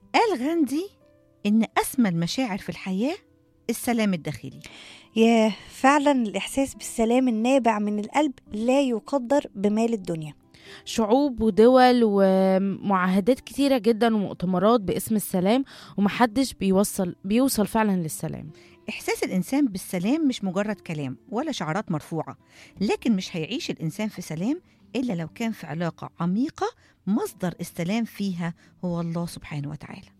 قال غاندي إن أسمى المشاعر في الحياة السلام الداخلي. ياه، فعلا الإحساس بالسلام النابع من القلب لا يقدر بمال الدنيا. شعوب ودول ومعاهدات كتيرة جدا ومؤتمرات باسم السلام، ومحدش بيوصل فعلا للسلام. إحساس الإنسان بالسلام مش مجرد كلام ولا شعارات مرفوعة، لكن مش هيعيش الإنسان في سلام إلا لو كان في علاقة عميقة مصدر السلام فيها هو الله سبحانه وتعالى.